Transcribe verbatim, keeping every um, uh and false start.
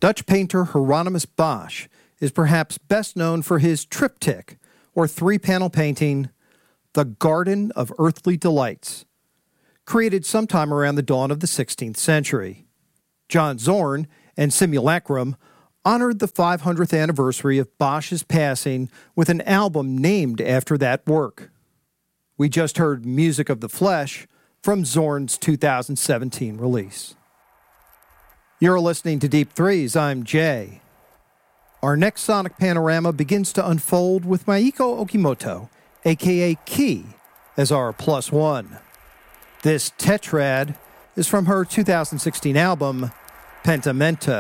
Dutch painter Hieronymus Bosch is perhaps best known for his triptych, or three-panel painting, The Garden of Earthly Delights, created sometime around the dawn of the sixteenth century. John Zorn and Simulacrum honored the five hundredth anniversary of Bosch's passing with an album named after that work. We just heard Music of the Flesh from Zorn's two thousand seventeen release. You're listening to Deep Threes. I'm Jay. Our next sonic panorama begins to unfold with Maiko Okimoto, a k a. Key, as our plus one. This tetrad is from her two thousand sixteen album, Pentamenta.